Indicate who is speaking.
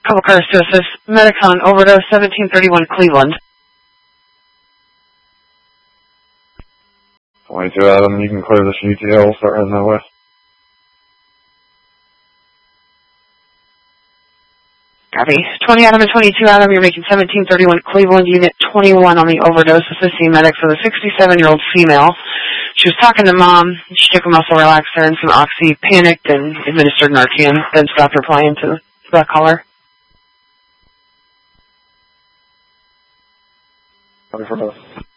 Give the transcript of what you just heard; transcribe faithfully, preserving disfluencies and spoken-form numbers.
Speaker 1: Couple cars to assist. Medics on overdose, seventeen thirty-one Cleveland.
Speaker 2: twenty-two Adam, you can clear this U T L, start heading that way.
Speaker 1: Copy. twenty Adam and twenty-two Adam, you're making seventeen thirty-one Cleveland, unit twenty-one on the overdose, assisting medics with a sixty-seven-year-old female. She was talking to mom. She took a muscle relaxer and some oxy, panicked, and administered Narcan, then stopped replying to the caller.
Speaker 2: Copy for both.